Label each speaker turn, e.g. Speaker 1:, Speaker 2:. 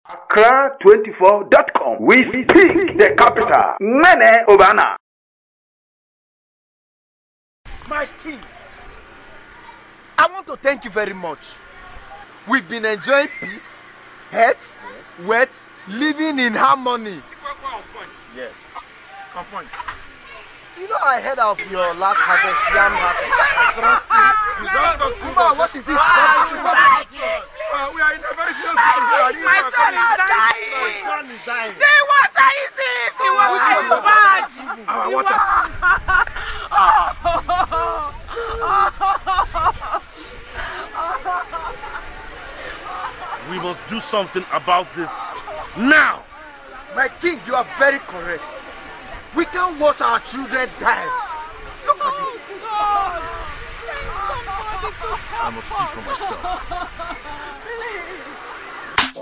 Speaker 1: Accra24.com. We speak the capital. Mene Obana.
Speaker 2: My king, I want to thank you very much. We've been enjoying peace, health, wealth, living in harmony.
Speaker 3: Yes. On point.
Speaker 2: You know, I heard of your last harvest, yam harvest. Uma, what is it?
Speaker 3: We are in a very serious situation.
Speaker 4: My son is dying.
Speaker 3: My son is dying.
Speaker 4: The water is deep. The water is bad.
Speaker 3: Our water. We must do something about this now.
Speaker 2: My king, you are very correct. We can't watch our children die. Look at this.
Speaker 4: God, send somebody to help
Speaker 3: I must see for myself.